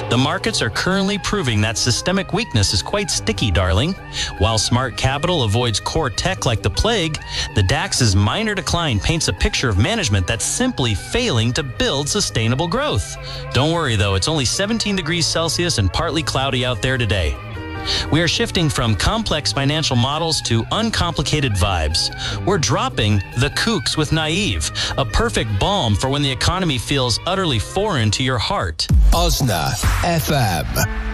The markets are currently proving that systemic weakness is quite sticky, darling. While smart capital avoids core tech like the plague, the DAX's minor decline paints a picture of management that's simply failing to build sustainable growth. Don't worry though, it's only 17 degrees Celsius and partly cloudy out there today. We are shifting from complex financial models to uncomplicated vibes. We're dropping the kooks with naive, a perfect balm for when the economy feels utterly foreign to your heart. Osna FM.